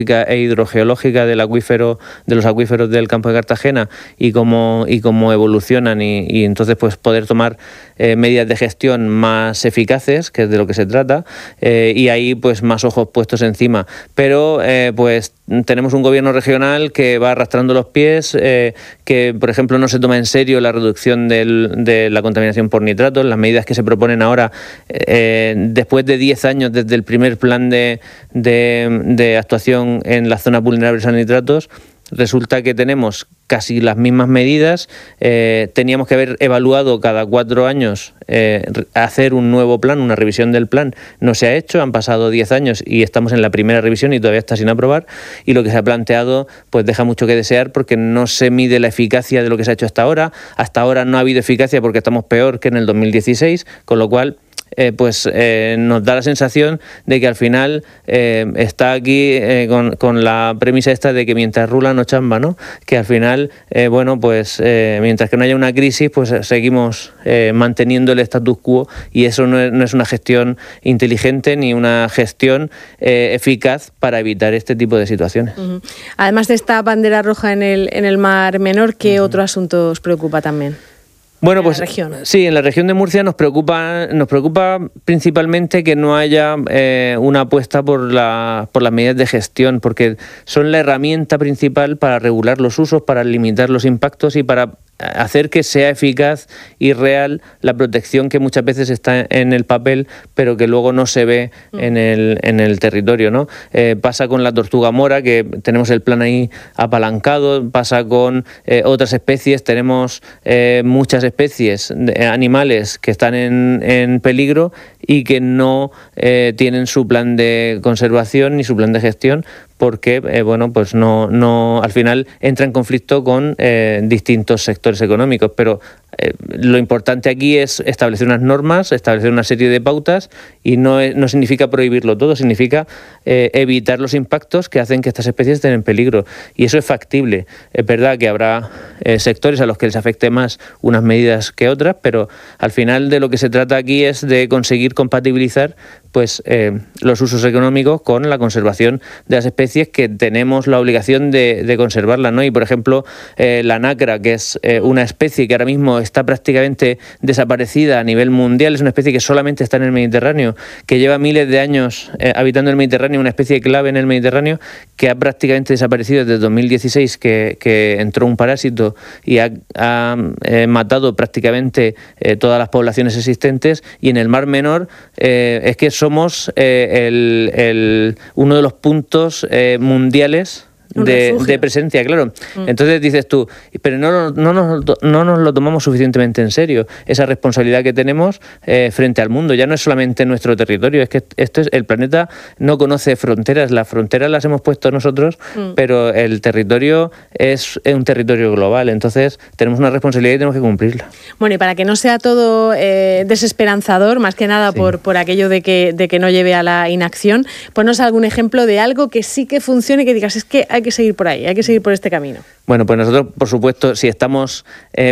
e hidrogeológica del acuífero, de los acuíferos del campo de Cartagena y cómo evolucionan y entonces pues poder tomar medidas de gestión más eficaces, que es de lo que se trata, y ahí pues más ojos puestos encima. Pero pues tenemos un gobierno regional que va arrastrando los pies, que por ejemplo no se toma en serio la reducción de la contaminación por nitratos. Las medidas que se proponen ahora, después de 10 años desde el primer plan de actuación en las zonas vulnerables a nitratos, resulta que tenemos casi las mismas medidas. Teníamos que haber evaluado cada 4 años, hacer un nuevo plan, una revisión del plan. No se ha hecho, han pasado 10 años y estamos en la primera revisión y todavía está sin aprobar, y lo que se ha planteado pues deja mucho que desear, porque no se mide la eficacia de lo que se ha hecho hasta ahora. Hasta ahora no ha habido eficacia porque estamos peor que en el 2016, con lo cual nos da la sensación de que al final está aquí con la premisa esta de que mientras rula no chamba, ¿no? Que al final, mientras que no haya una crisis, pues seguimos manteniendo el status quo, y eso no es una gestión inteligente ni una gestión eficaz para evitar este tipo de situaciones. Uh-huh. Además de esta bandera roja en el Mar Menor, ¿qué otro asunto os preocupa también? Bueno, pues sí, en la región de Murcia nos preocupa principalmente que no haya una apuesta por las medidas de gestión, porque son la herramienta principal para regular los usos, para limitar los impactos y para hacer que sea eficaz y real la protección que muchas veces está en el papel, pero que luego no se ve en el territorio, ¿no? Pasa con la tortuga mora, que tenemos el plan ahí apalancado, pasa con otras especies, tenemos muchas especies animales que están en peligro y que no tienen su plan de conservación ni su plan de gestión, porque al final entra en conflicto con distintos sectores económicos. Pero lo importante aquí es establecer unas normas, establecer una serie de pautas, y no significa prohibirlo todo, significa evitar los impactos que hacen que estas especies estén en peligro, y eso es factible. Es verdad que habrá sectores a los que les afecte más unas medidas que otras, pero al final de lo que se trata aquí es de conseguir compatibilizar pues los usos económicos con la conservación de las especies, que tenemos la obligación de conservarlas, ¿no? Y por ejemplo, la nacra, que es una especie que ahora mismo está prácticamente desaparecida a nivel mundial, es una especie que solamente está en el Mediterráneo, que lleva miles de años habitando el Mediterráneo, una especie clave en el Mediterráneo, que ha prácticamente desaparecido desde 2016, que entró un parásito y ha matado prácticamente todas las poblaciones existentes. Y en el Mar Menor es que somos uno de los puntos mundiales de presencia, claro. Entonces dices tú, pero no nos lo tomamos suficientemente en serio, esa responsabilidad que tenemos frente al mundo. Ya no es solamente nuestro territorio, es que el planeta no conoce fronteras, las fronteras las hemos puesto nosotros, pero el territorio es un territorio global, entonces tenemos una responsabilidad y tenemos que cumplirla. Bueno, y para que no sea todo desesperanzador, más que nada por aquello de que no lleve a la inacción, ponnos algún ejemplo de algo que sí que funcione y que digas, es que hay que seguir por ahí, hay que seguir por este camino. Bueno, pues nosotros, por supuesto, si estamos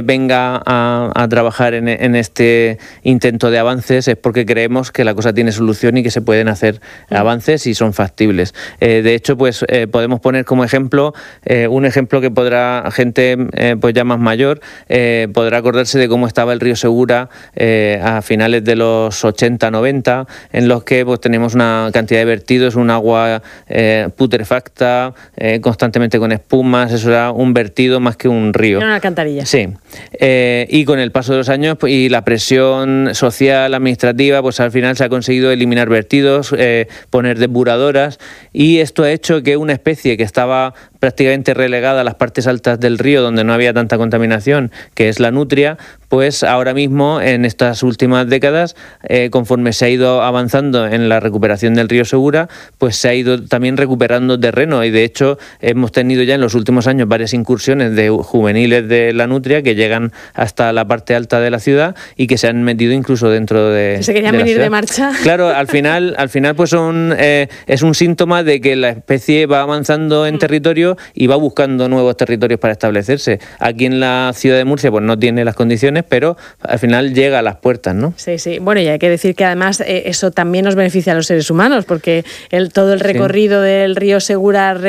a trabajar en este intento de avances, es porque creemos que la cosa tiene solución y que se pueden hacer avances y son factibles. De hecho, pues podemos poner como ejemplo un ejemplo que podrá gente pues ya más mayor podrá acordarse de cómo estaba el río Segura a finales de los 80-90, en los que pues tenemos una cantidad de vertidos, un agua putrefacta, constantemente con espumas. Eso era un vertido más que un río. Era una alcantarilla. Sí. Y con el paso de los años y la presión social, administrativa, pues al final se ha conseguido eliminar vertidos, poner depuradoras, y esto ha hecho que una especie que estaba prácticamente relegada a las partes altas del río, donde no había tanta contaminación, que es la nutria, pues ahora mismo, en estas últimas décadas, conforme se ha ido avanzando en la recuperación del río Segura, pues se ha ido también recuperando terreno, y de hecho hemos tenido ya en los últimos años varias incursiones de juveniles de la nutria que llegan hasta la parte alta de la ciudad y que se han metido incluso dentro de ¿Se querían venir de marcha? Claro, al final pues es un síntoma de que la especie va avanzando en territorio territorio y va buscando nuevos territorios para establecerse. Aquí en la ciudad de Murcia pues no tiene las condiciones, pero al final llega a las puertas, ¿no? Sí. Bueno, y hay que decir que además eso también nos beneficia a los seres humanos, porque todo el recorrido del río Segura